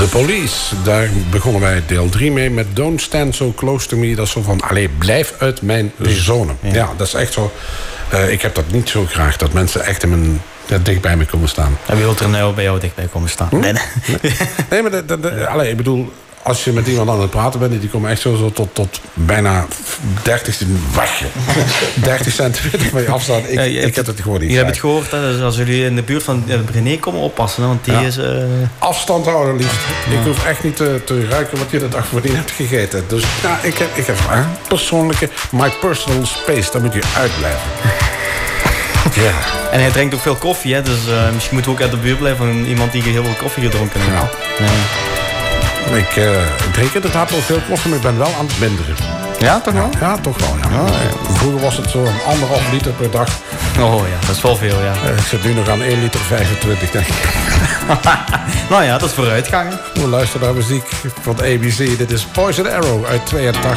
The Police, daar begonnen wij deel 3 mee met Don't Stand So Close To Me. Dat is zo van, allee, blijf uit mijn zone. Ja, dat is echt zo. Ik heb dat niet zo graag, dat mensen echt dicht bij me komen staan. En wie wil er nou bij jou dichtbij komen staan? Nee, maar ik bedoel, als je met iemand aan het praten bent, die komen echt zo tot bijna 30 centimeter van je afstaan. Ik heb het gewoon niet. Je hebt het gehoord, hè? Dus als jullie in de buurt van René komen, oppassen. Hè? Want die is... Afstand houden, liefst. Ik hoef echt niet te ruiken wat je de dag voordien hebt gegeten. Dus ik heb persoonlijke, my personal space. Daar moet je uitblijven. Ja. En hij drinkt ook veel koffie, hè? Dus misschien moeten we ook uit de buurt blijven van iemand die heel veel koffie gedronken heeft. Ja. Ik drink inderdaad wel veel koffie, maar ik ben wel aan het minderen. Ja, toch wel? Ja, toch wel. Ja. Vroeger was het zo'n 1,5 liter per dag. Oh ja, dat is wel veel, ja. Ik zit nu nog aan 1,25 liter, denk ik. Nou ja, dat is vooruitgang. We luisteren naar muziek van ABC. Dit is Poison Arrow uit 82.